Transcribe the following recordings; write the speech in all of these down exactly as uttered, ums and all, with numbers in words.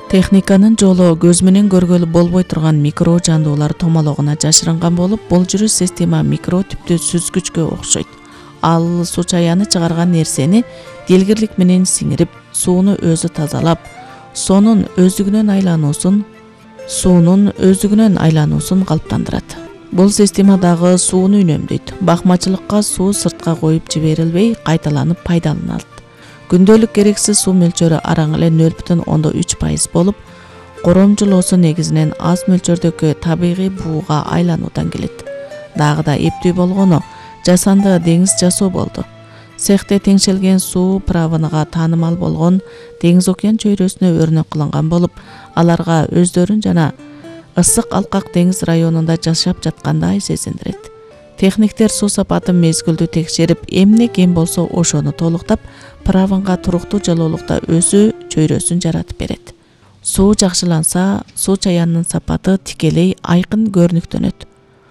Техниканын жолу көз менен көргөлү болбой турган микро жандуулар томологуна жашырынган болуп, бул жүрүш система микро типтүү сүзгүчкө окшойт. Ал суу чаяны чыгарган нерсени делгирлик менен сиңирип, сууну өзү тазалап, сонун өздүгүнөн айлануусун, суунун өздүгүнөн айлануусун калыптандырат. Бул система дагы сууну үнөмдөйт. Бакмачылыкка суу сыртка коюп жиберилбей, кайталанып пайдаланылат. Күндөлүк керексиз суу мөлчөрү араң эле нөл бүтүн ондон үч пайыз болуп, коромжулоосу негизинен аз мөлчөрдөгү табигый бууга айлануудан келет. Дагы да эптүү болгону жасанды деңиз жасоо болду. Цехте теңшелген суу правыныга таанымал болгон Деңиз океан чөйрөсүнө өрнөк кылынган болуп, аларга өздөрүн жана ысык алкак деңиз районунда жашап жаткандай сезиндирет. Техниктер суу сапатын мезгилдүү текшерип, эмне кем болсо ошону толуктап, правынга туруктуу жылуулукта өсүү чөйрөсүн жаратып берет. Суу жакшыланса, суу чаянынын сапаты тикелей айкын көрүнүктөнөт.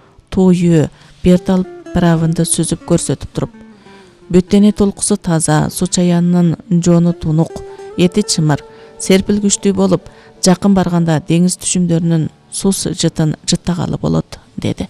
Туу бир тал правынды сүзүп көрсөтүп туруп, бүттене толкусу таза, суу чаянынын жону тунук, эти чымыр, серпилгүчтүү болуп, жакын барганда деңиз түшүмдөрүнүн суу жытын жыттагалы болот, деди.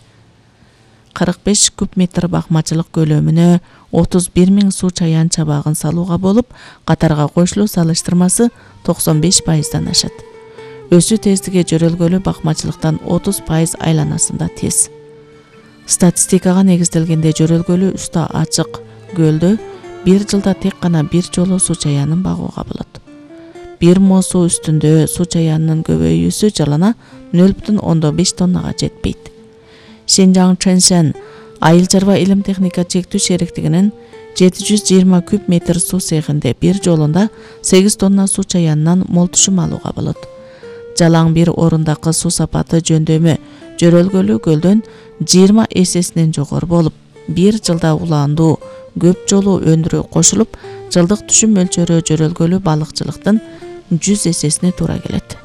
кырк беш куб метр бакмачылык көлөмүнө отуз бир миң суу чаян чабагын салууга болуп, катарга коюшулуу салыштырмасы токсон беш пайыздан ашат. Өсүү тездиги жөрөлгөлүү бакмачылыктан отуз пайыз айланасында тез. Статистикага негизделгенде жөрөлгөлүү уста ачык көлдө бир жылда тек гана бир жолу суу чаянын багууга болот. Бир мо суу үстүндө суу чаянынын көбөйүүсү жылына нөл бүтүн ондон беш тоннага жетпейт. Шинжаң Чэншэн айыл чарба илим техника чектүү шериктигинин жети жүз жыйырма куб метр суу цехинде бир жолунда сегиз тонна суу чаянынан мол түшүм алууга болот. Жалаң бир орундагы суу сапаты жөндөмү жөрөлгөлүү көлдөн жыйырма эсесинен жогору болуп, бир жылда улаандуу көп жолу өндүрүү кошулуп, жылдык түшүм мөлчөрү жөрөлгөлүү балыкчылыктын жүз эсесине туура келет.